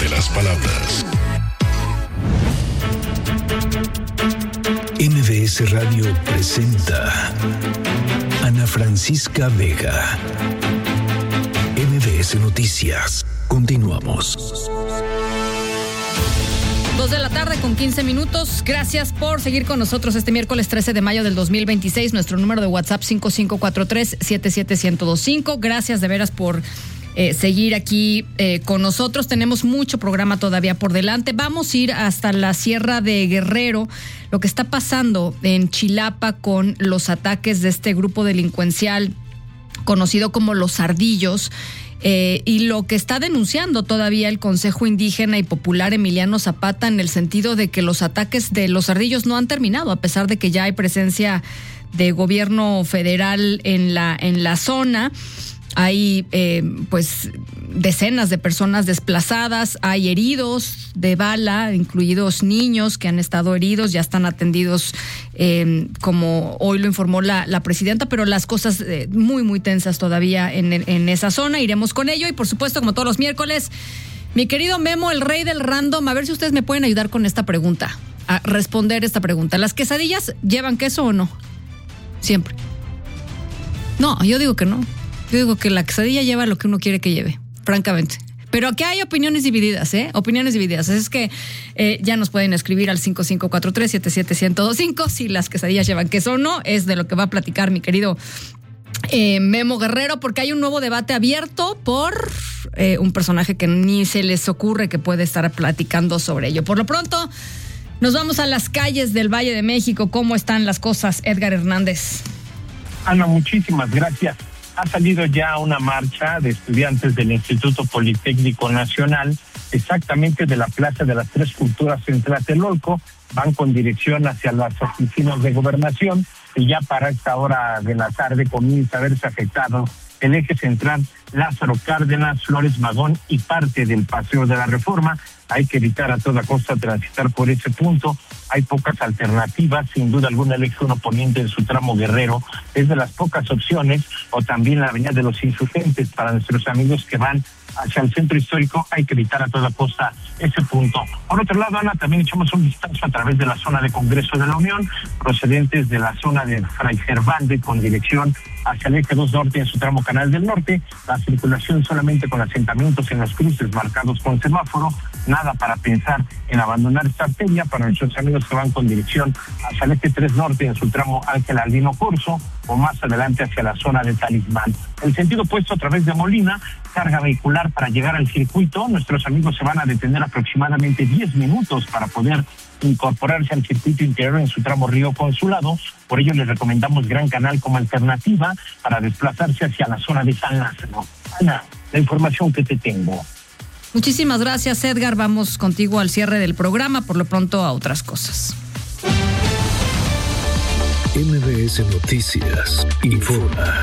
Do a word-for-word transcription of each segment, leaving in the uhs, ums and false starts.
de las palabras. M V S Radio presenta Ana Francisca Vega. M V S Noticias. Continuamos. Dos de la tarde con quince minutos. Gracias por seguir con nosotros este miércoles trece de mayo del dos mil veintiséis. Nuestro número de WhatsApp cinco cinco cuatro tres, siete siete uno cero dos cinco. Gracias de veras por eh, seguir aquí eh, con nosotros. Tenemos mucho programa todavía por delante. Vamos a ir hasta la Sierra de Guerrero. Lo que está pasando en Chilapa con los ataques de este grupo delincuencial conocido como Los Ardillos. Eh, y lo que está denunciando todavía el Consejo Indígena y Popular Emiliano Zapata, en el sentido de que los ataques de los ardillos no han terminado, a pesar de que ya hay presencia de gobierno federal en la, en la zona. Hay eh, pues decenas de personas desplazadas, hay heridos de bala, incluidos niños que han estado heridos, ya están atendidos, eh, como hoy lo informó la, la presidenta, pero las cosas eh, muy, muy tensas todavía en, en esa zona. Iremos con ello y, por supuesto, como todos los miércoles, mi querido Memo, el rey del random, a ver si ustedes me pueden ayudar con esta pregunta, a responder esta pregunta. ¿Las quesadillas llevan queso o no? Siempre. No, yo digo que no. Yo digo que la quesadilla lleva lo que uno quiere que lleve, francamente. Pero aquí hay opiniones divididas, ¿eh? Opiniones divididas. Es que eh, ya nos pueden escribir al cinco cinco cuatro tres, siete siete uno cero dos cinco si las quesadillas llevan queso o no. Es de lo que va a platicar mi querido eh, Memo Guerrero, porque hay un nuevo debate abierto por eh, un personaje que ni se les ocurre que puede estar platicando sobre ello. Por lo pronto, nos vamos a las calles del Valle de México. ¿Cómo están las cosas, Edgar Hernández? Ana, muchísimas gracias. Ha salido ya una marcha de estudiantes del Instituto Politécnico Nacional, exactamente de la Plaza de las Tres Culturas en Tlatelolco. Van con dirección hacia las oficinas de gobernación y ya para esta hora de la tarde comienza a verse afectado el eje central Lázaro Cárdenas, Flores Magón y parte del Paseo de la Reforma. Hay que evitar a toda costa transitar por ese punto. Hay pocas alternativas, sin duda alguna el eje uno poniente en su tramo Guerrero es de las pocas opciones, o también la avenida de los Insurgentes para nuestros amigos que van hacia el centro histórico. Hay que evitar a toda costa ese punto. Por otro lado, Ana, también echamos un vistazo a través de la zona de Congreso de la Unión, procedentes de la zona de Fray Servande con dirección hacia el eje dos norte en su tramo Canal del Norte. La circulación solamente con asentamientos en los cruces marcados con semáforo. Nada para pensar en abandonar esta arteria para nuestros amigos que van con dirección hacia el eje tres norte en su tramo Ángel Albino Corso o más adelante hacia la zona de Talismán. El sentido opuesto a través de Molina, carga vehicular para llegar al circuito. Nuestros amigos se van a detener aproximadamente diez minutos para poder incorporarse al circuito interior en su tramo Río Consulado. Por ello les recomendamos Gran Canal como alternativa para desplazarse hacia la zona de San Lázaro. Ana, la información que te tengo. Muchísimas gracias, Edgar. Vamos contigo al cierre del programa, por lo pronto a otras cosas. M V S Noticias informa.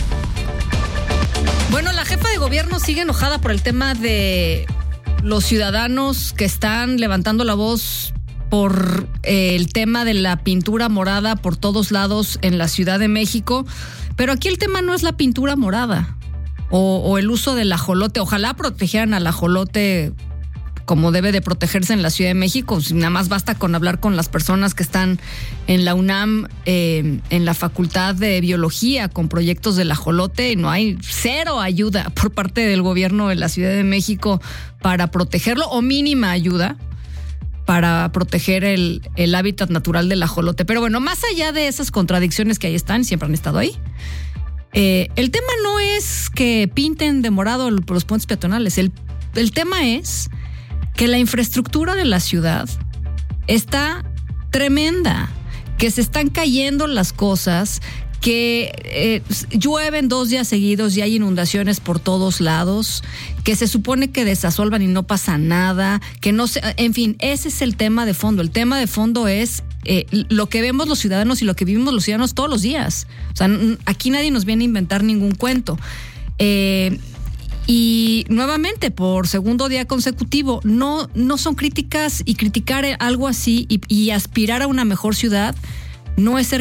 Bueno, la jefa de gobierno sigue enojada por el tema de los ciudadanos que están levantando la voz por eh, el tema de la pintura morada por todos lados en la Ciudad de México. Pero aquí el tema no es la pintura morada o, o el uso del ajolote. Ojalá protegieran al ajolote como debe de protegerse en la Ciudad de México. Nada más basta con hablar con las personas que están en la UNAM, eh, en la Facultad de Biología, con proyectos del ajolote, y no hay cero ayuda por parte del gobierno de la Ciudad de México para protegerlo, o mínima ayuda para proteger el, el hábitat natural del ajolote. Pero bueno, más allá de esas contradicciones que ahí están, siempre han estado ahí, eh, el tema no es que pinten de morado los puentes peatonales. El, el tema es que la infraestructura de la ciudad está tremenda, que se están cayendo las cosas, que eh, llueven dos días seguidos y hay inundaciones por todos lados, que se supone que desasolvan y no pasa nada, que no se, en fin, ese es el tema de fondo. El tema de fondo es eh, lo que vemos los ciudadanos y lo que vivimos los ciudadanos todos los días. O sea, aquí nadie nos viene a inventar ningún cuento. Eh, Y nuevamente, por segundo día consecutivo, no, no son críticas, y criticar algo así y, y aspirar a una mejor ciudad no es ser